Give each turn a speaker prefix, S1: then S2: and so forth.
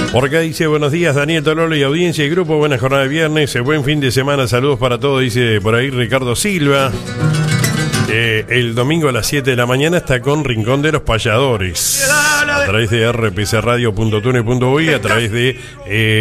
S1: Por acá dice: buenos días Daniel, Tololo y audiencia y grupo, buena jornada de viernes, buen fin de semana, saludos para todos, dice por ahí Ricardo Silva. El domingo a las 7 de la mañana está con Rincón de los Payadores a través de rpcradio.tune.uy, a través de